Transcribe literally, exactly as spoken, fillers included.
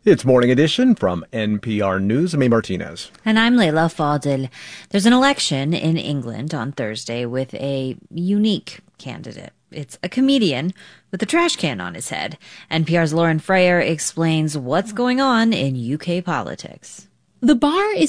It's Morning Edition from N P R News. I'm A. Martinez. And I'm Leila Fadel. There's an election in England on Thursday with a unique candidate. It's a comedian with a trash can on his head. N P R's Lauren Frayer explains what's going on in U K politics. The bar is